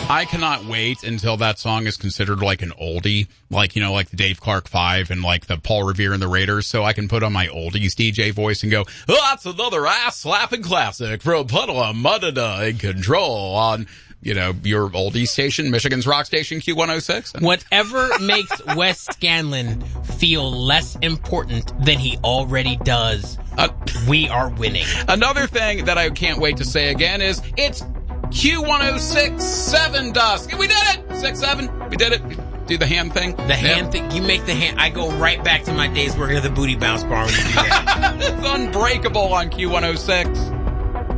I cannot wait until that song is considered like an oldie, like, you know, like the Dave Clark 5 and like the Paul Revere and the Raiders, so I can put on my oldies DJ voice and go, oh, that's another ass-slapping classic from Puddle Mudda in Control on, you know, your oldie station, Michigan's rock station, Q106. Whatever makes Wes Scanlon feel less important than he already does, we are winning. Another thing that I can't wait to say again is, it's Q106 7 dusk. We did it! 6-7. We did it. Do the hand thing. The hand thing. You make the hand. I go right back to my days working at the Booty Bounce Bar when you do that. It's unbreakable on Q106.